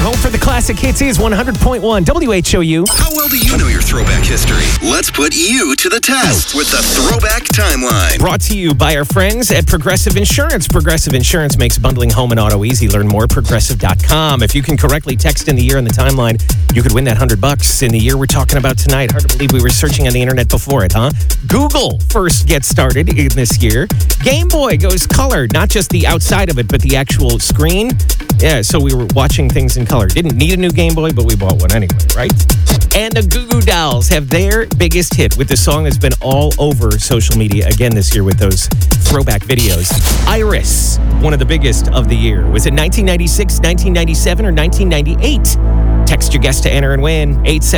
home for the classic hits is 100.1 WHOU. How well do you know your throwback history? Let's put you to the test with the Throwback Timeline. Brought to you by our friends at Progressive Insurance. Progressive Insurance makes bundling home and auto easy. Learn more at Progressive.com. If you can correctly text in the year in the timeline, you could win that $100 in the year we're talking about tonight. Hard to believe we were searching on the internet before it, huh? Google first gets started in this year. Game Boy goes color, not just the outside of it, but the actual screen. Yeah, so we were watching things in color. Didn't need a new Game Boy, but we bought one anyway, right? And the Goo Goo Dolls have their biggest hit with the song that's been all over social media again this year with those throwback videos. Iris, one of the biggest of the year. Was it 1996, 1997, or 1998? Text your guess to enter and win.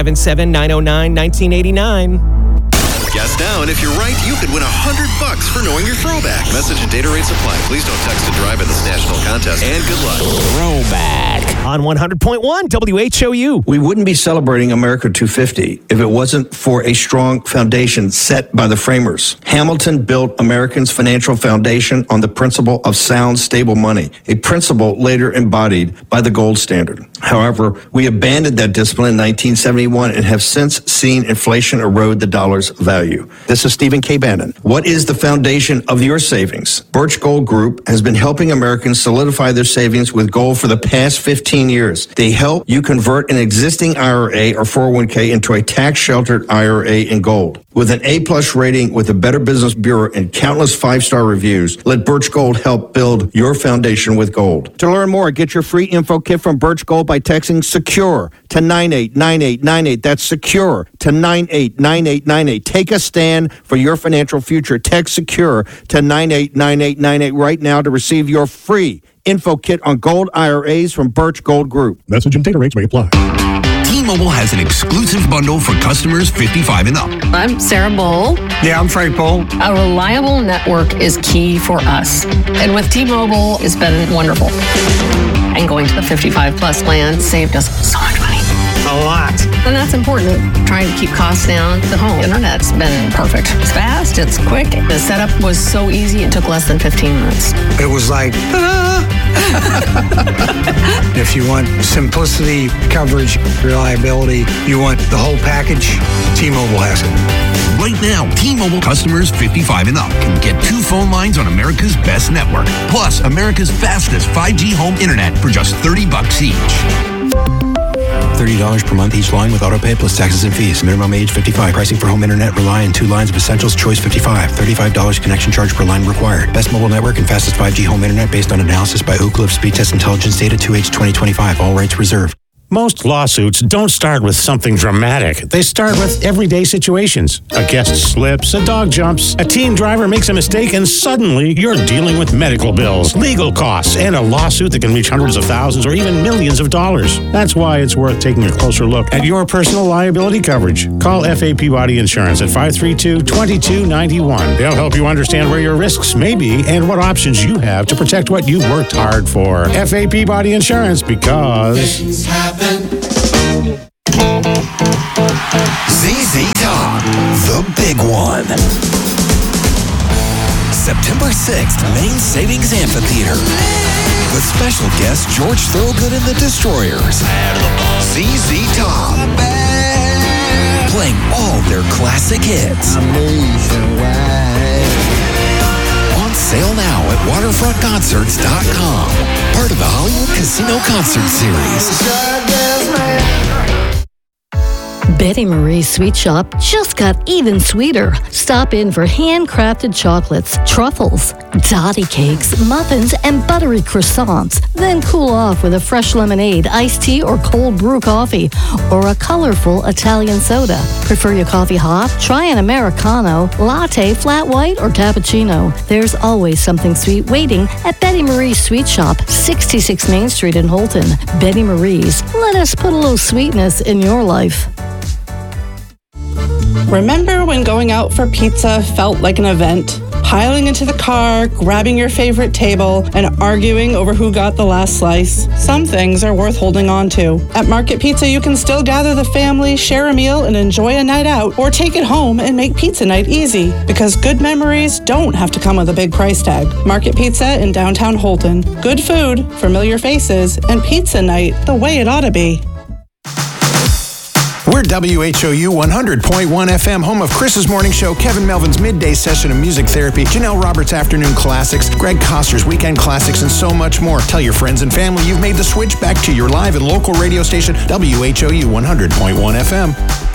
877-909-1989. Guess now, and if you're right, you could win $100 for knowing your throwback. Message and data rates apply. Please don't text to drive in this national contest. And good luck. Throwback on 100.1 WHOU. We wouldn't be celebrating America 250 if it wasn't for a strong foundation set by the framers. Hamilton built Americans' financial foundation on the principle of sound, stable money, a principle later embodied by the gold standard. However, we abandoned that discipline in 1971 and have since seen inflation erode the dollar's value. This is Stephen K. Bannon. What is the foundation of your savings? Birch Gold Group has been helping Americans solidify their savings with gold for the past 15 years. They help you convert an existing IRA or 401k into a tax-sheltered IRA in gold. With an A-plus rating with the Better Business Bureau and countless five-star reviews, let Birch Gold help build your foundation with gold. To learn more, get your free info kit from Birch Gold by texting SECURE to 989898. That's SECURE to 989898. Take a stand for your financial future. Text SECURE to 989898 right now to receive your free info kit on gold IRAs from Birch Gold Group. Message and data rates may apply. T-Mobile has an exclusive bundle for customers 55 and up. I'm Sarah Bull. Yeah, I'm Frank Bull. A reliable network is key for us. And with T-Mobile, it's been wonderful. And going to the 55 plus plan saved us so much money. A lot. And that's important. Trying to keep costs down. The home internet's been perfect. It's fast, it's quick. The setup was so easy, it took less than 15 minutes. It was like, If you want simplicity, coverage, reliability, you want the whole package, T-Mobile has it. Right now, T-Mobile customers 55 and up can get 2 phone lines on America's best network, plus America's fastest 5G home internet for just $30 each. $30 per month each line with autopay plus taxes and fees. Minimum age 55. Pricing for home internet rely on 2 lines of essentials. Choice 55. $35 connection charge per line required. Best mobile network and fastest 5G home internet based on analysis by Oak Cliff Speed Test Intelligence Data 2H 2025. All rights reserved. Most lawsuits don't start with something dramatic. They start with everyday situations. A guest slips, a dog jumps, a teen driver makes a mistake, and suddenly you're dealing with medical bills, legal costs, and a lawsuit that can reach hundreds of thousands or even millions of dollars. That's why it's worth taking a closer look at your personal liability coverage. Call F.A. Peabody Insurance at 532-2291. They'll help you understand where your risks may be and what options you have to protect what you've worked hard for. F.A. Peabody Insurance, because ZZ Top, the big one. September 6th, Main Savings Amphitheater. With special guest George Thorogood and the Destroyers. ZZ Top. Playing all their classic hits. On sale now at waterfrontconcerts.com. Part of the Hollywood Casino Concert Series. Betty Marie's Sweet Shop just got even sweeter. Stop in for handcrafted chocolates, truffles, dotty cakes, muffins, and buttery croissants. Then cool off with a fresh lemonade, iced tea, or cold brew coffee, or a colorful Italian soda. Prefer your coffee hot? Try an Americano, latte, flat white, or cappuccino. There's always something sweet waiting at Betty Marie's Sweet Shop, 66 Main Street in Holton. Betty Marie's. Let us put a little sweetness in your life. Remember when going out for pizza felt like an event? piling into the car, grabbing your favorite table, and arguing over who got the last slice. Some things are worth holding on to. At Market Pizza, you can still gather the family, share a meal, and enjoy a night out, or take it home and make pizza night easy. Because good memories don't have to come with a big price tag. Market Pizza in downtown Holton. Good food, familiar faces, and pizza night the way it ought to be. We're WHOU 100.1 FM, home of Chris's Morning Show, Kevin Melvin's Midday Session of Music Therapy, Janelle Roberts' Afternoon Classics, Greg Koster's Weekend Classics, and so much more. Tell your friends and family you've made the switch back to your live and local radio station, WHOU 100.1 FM.